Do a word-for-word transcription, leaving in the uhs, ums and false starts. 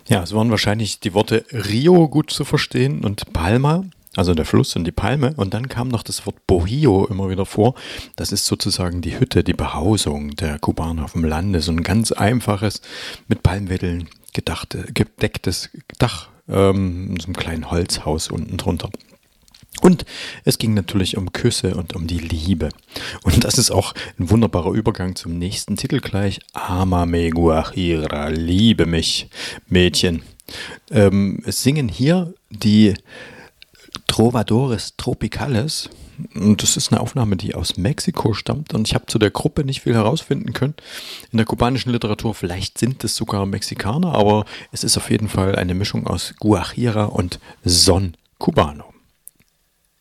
Ja, es waren wahrscheinlich die Worte Rio gut zu verstehen und Palma, also der Fluss und die Palme. Und dann kam noch das Wort Bohio immer wieder vor. Das ist sozusagen die Hütte, die Behausung der Kubaner auf dem Lande. So ein ganz einfaches, mit Palmweddeln gedachte, gedecktes Dach, ähm, so einem kleinen Holzhaus unten drunter. Und es ging natürlich um Küsse und um die Liebe. Und das ist auch ein wunderbarer Übergang zum nächsten Titel gleich. Amame Guajira, liebe mich, Mädchen. Ähm, es singen hier die Trovadores Tropicales. Und das ist eine Aufnahme, die aus Mexiko stammt. Und ich habe zu der Gruppe nicht viel herausfinden können. In der kubanischen Literatur, vielleicht sind es sogar Mexikaner, aber es ist auf jeden Fall eine Mischung aus Guajira und Son Cubano.